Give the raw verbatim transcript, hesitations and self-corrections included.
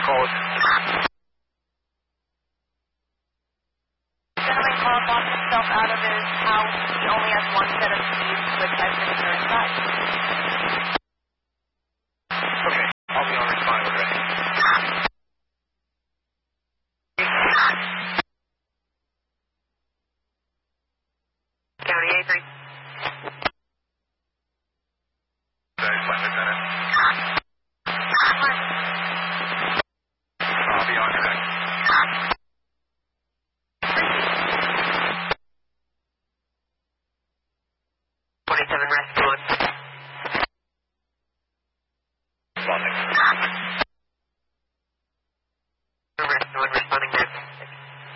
code. The gentleman called, locked himself out of his house. He only has one set of keys, which has been inside.